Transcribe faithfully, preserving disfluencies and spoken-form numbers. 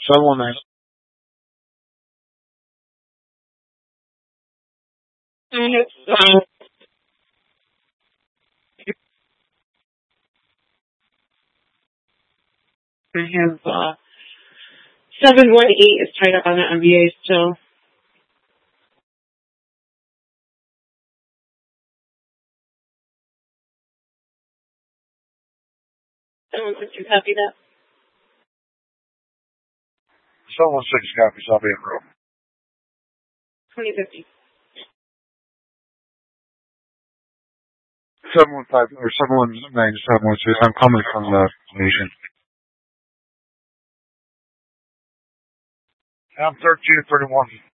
seven one nine. Um, I have uh, seven one eight is tied up on the M B A still. seven one six, you copy that? seven one six copies. I'll be in room. twenty fifty. seven one five or seven one nine seven one six. I'm coming from the nation. I'm thirteen thirty one.